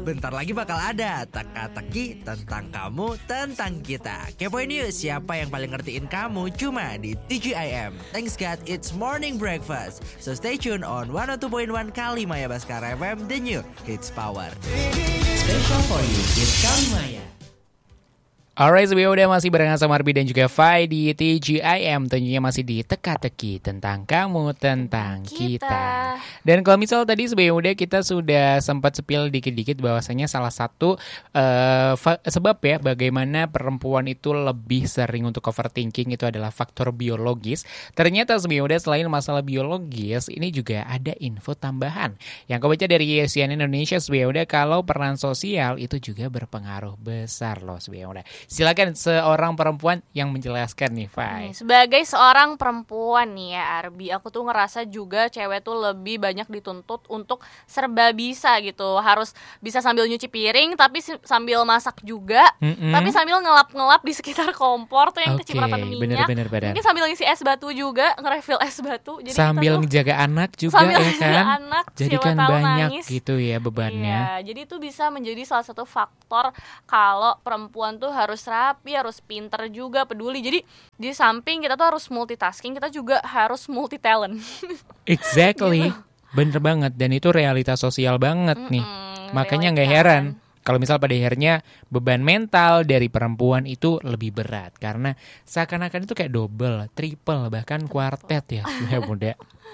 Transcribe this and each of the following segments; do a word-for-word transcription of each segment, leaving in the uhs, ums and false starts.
Bentar lagi bakal ada teka-teki tentang kamu, tentang kita. Kepoin yuk siapa yang paling ngertiin kamu cuma di T G I M. Thanks God, it's morning breakfast. So stay tuned on one oh two point one Kalimaya Baskara F M, the new hits power. Special for you, hits Kalimaya. Alright, sebelumnya udah masih barengan sama Arbi dan juga Fai di T G I M. Tentunya masih di teka-teki tentang kamu, tentang kita, kita. Dan kalau misal tadi sebelumnya udah kita sudah sempat sepil dikit-dikit bahwasanya salah satu uh, fa- sebab ya bagaimana perempuan itu lebih sering untuk overthinking itu adalah faktor biologis. Ternyata sebelumnya udah selain masalah biologis, ini juga ada info tambahan yang aku baca dari C N N Indonesia sebelumnya udah kalau peran sosial itu juga berpengaruh besar loh sebelumnya udah. Silakan seorang perempuan yang menjelaskan nih, Fai. Sebagai seorang perempuan nih ya, Arbi, aku tuh ngerasa juga cewek tuh lebih banyak dituntut untuk serba bisa gitu. Harus bisa sambil nyuci piring, tapi sambil masak juga, mm-hmm. tapi sambil ngelap-ngelap di sekitar kompor tuh yang okay, kecipratan minyak. Bener, bener, Mungkin sambil ngisi es batu juga, nge-refill es batu. Jadi sambil ngejaga anak juga ya kan. Anak, jadi kan banyak nangis. Gitu ya bebannya. Iya, jadi itu bisa menjadi salah satu faktor kalau perempuan tuh harus rapi, harus pinter juga, peduli. Jadi di samping kita tuh harus multitasking, kita juga harus multi talent. Exactly, gitu. Bener banget. Dan itu realitas sosial banget Mm-mm, nih. Makanya nggak heran kalau misal pada akhirnya beban mental dari perempuan itu lebih berat karena seakan-akan itu kayak double, triple, bahkan kuartet ya, ya muda.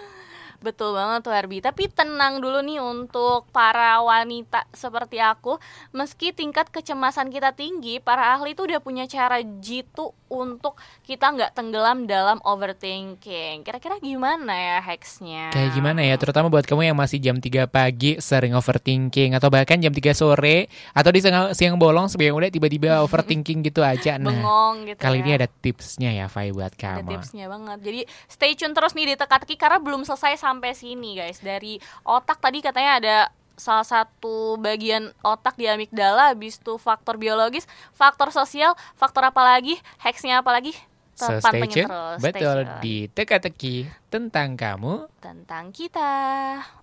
Betul banget tuh Herbie. Tapi tenang dulu nih untuk para wanita seperti aku. Meski tingkat kecemasan kita tinggi, para ahli itu udah punya cara jitu untuk kita gak tenggelam dalam overthinking. Kira-kira gimana ya hacksnya? Kayak gimana ya? Terutama buat kamu yang masih jam tiga pagi sering overthinking, atau bahkan jam tiga sore, atau di siang, siang bolong sebelum udah tiba-tiba overthinking gitu aja. Nah, bengong gitu kali ya. ini ada tipsnya ya, Fai, buat kamu. Ada tipsnya banget. Jadi stay tune terus nih di teka-teki karena belum selesai sampai sini guys. Dari otak tadi katanya ada salah satu bagian otak di amigdala, habis itu faktor biologis, faktor sosial, faktor apa lagi, hacksnya apa lagi? So stay tune. Betul, di teka-teki tentang kamu, tentang kita.